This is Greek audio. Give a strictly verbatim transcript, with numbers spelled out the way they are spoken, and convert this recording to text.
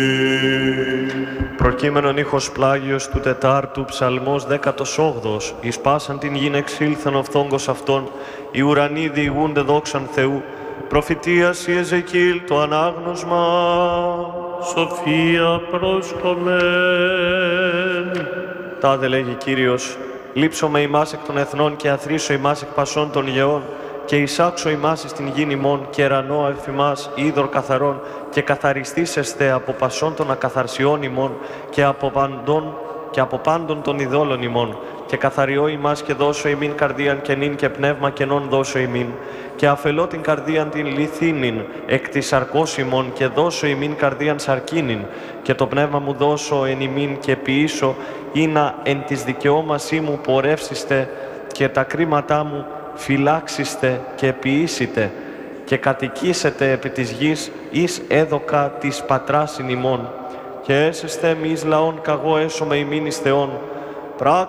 Προκείμενον ήχος πλάγιος του Τετάρτου, ψαλμός δέκατος όγδοος. Εις πάσαν την γην εξήλθεν ο φθόγκος αυτών, οι ουρανοί διηγούνται δόξαν Θεού. Προφητείας η Εζεκίλ το ανάγνωσμα. Σοφία πρόσκομεν. Τάδε λέγει Κύριος, λείψομαι ημάς εκ των εθνών και αθρήσω ημάς εκ πασών των γεών και εισάξω ημάς εις την γην ημών και ρανώ εφ' ημάς είδωρ καθαρών και καθαριστήσεστε από πασών των ακαθαρσιών ημών και από παντών και από πάντων των ειδόλων ημών και καθαριώ ημάς και δώσω ημίν καρδίαν καινήν και πνεύμα καινών δώσω ημίν και αφελώ την καρδίαν την λιθίνην εκ της σαρκός ημών και δώσω ημίν καρδίαν σαρκίνην και το πνεύμα μου δώσω εν ημίν και ποιήσω ήνα εν της δικαιώμασή μου πορεύσιστε και τα κρίματά μου φυλάξιστε και ποιήσετε και κατοικήσετε επί της γης εις έδοκα της πατράς ημών και έσεστε μη εις λαόν καγώ έσομαι ημίν εις Θεόν.